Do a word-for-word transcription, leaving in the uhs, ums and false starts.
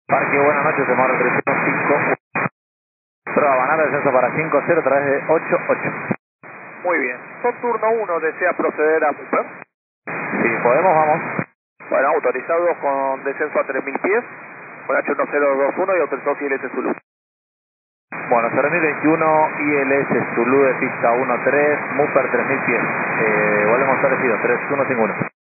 Parque, buenas noches, se mueve tres uno cinco. Prueba Banana, descenso para cinco cero a través de ocho ocho. Muy bien. Son turno uno, ¿desea proceder a Super? Si podemos, vamos. Bueno, autorizado con descenso a tres mil pies, con H uno cero dos uno y autorizado I L S Zulu. Bueno, cero mil veintiuno, I L S Zulu de pista uno tres, Mupper tres mil pies. Eh, volvemos establecido, tres uno cinco uno.